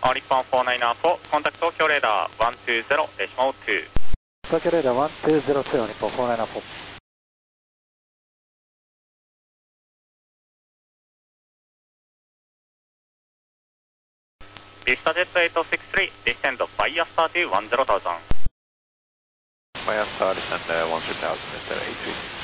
日本494, contact Tokyo radar 120.2. Tokyo radar 1202, 日本494. VistaJet 863, descend via 30, 10,000. Via 30, descend 10,000, Mr. 83.